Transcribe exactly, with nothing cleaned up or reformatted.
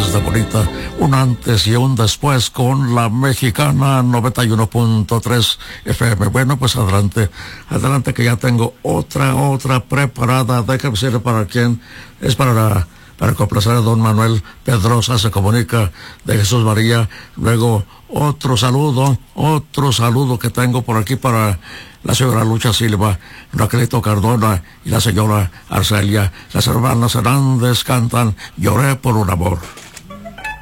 tardes de bonita, un antes y un después con la Mexicana noventa y uno punto tres F M. Bueno, pues adelante, adelante que ya tengo otra, otra preparada. Déjame decirle para quién es, para, para complacer a don Manuel Pedrosa, se comunica de Jesús María. Luego otro saludo, otro saludo que tengo por aquí para la señora Lucha Silva, Raquelito Cardona y la señora Arcelia. Las hermanas Hernández cantan Lloré por un amor.